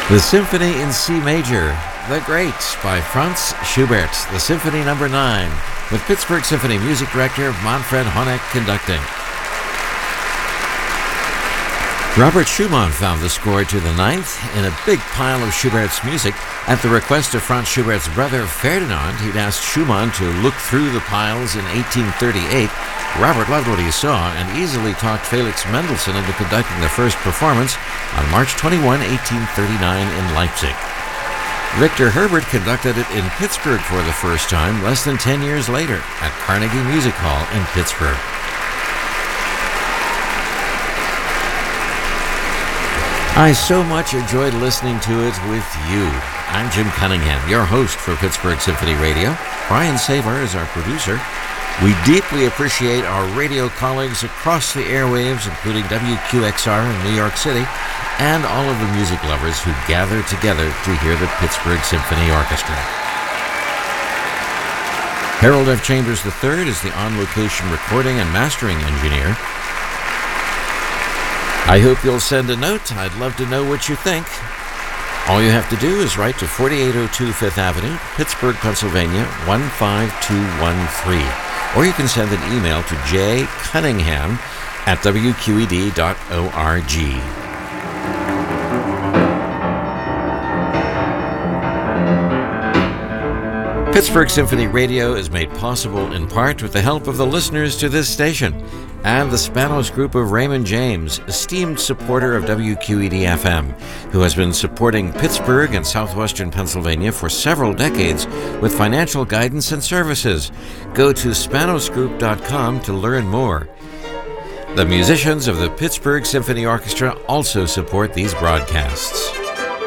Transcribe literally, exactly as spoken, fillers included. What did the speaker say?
The Symphony in C Major, The Great by Franz Schubert, the Symphony Number nine, with Pittsburgh Symphony Music Director Manfred Honeck conducting. Robert Schumann found the score to the ninth in a big pile of Schubert's music. At the request of Franz Schubert's brother Ferdinand, he'd asked Schumann to look through the piles in eighteen thirty-eight. Robert loved what he saw and easily talked Felix Mendelssohn into conducting the first performance on March twenty-first, eighteen thirty-nine in Leipzig. Victor Herbert conducted it in Pittsburgh for the first time less than ten years later at Carnegie Music Hall in Pittsburgh. I so much enjoyed listening to it with you. I'm Jim Cunningham, your host for Pittsburgh Symphony Radio. Brian Savar is our producer. We deeply appreciate our radio colleagues across the airwaves, including W Q X R in New York City, and all of the music lovers who gather together to hear the Pittsburgh Symphony Orchestra. Harold F. Chambers the third is the on-location recording and mastering engineer. I hope you'll send a note. I'd love to know what you think. All you have to do is write to forty-eight oh two Fifth Avenue, Pittsburgh, Pennsylvania, one five two one three. Or you can send an email to j cunningham at w q e d dot org. Pittsburgh Symphony Radio is made possible in part with the help of the listeners to this station and the Spanos Group of Raymond James, esteemed supporter of W Q E D F M, who has been supporting Pittsburgh and southwestern Pennsylvania for several decades with financial guidance and services. Go to spanos group dot com to learn more. The musicians of the Pittsburgh Symphony Orchestra also support these broadcasts.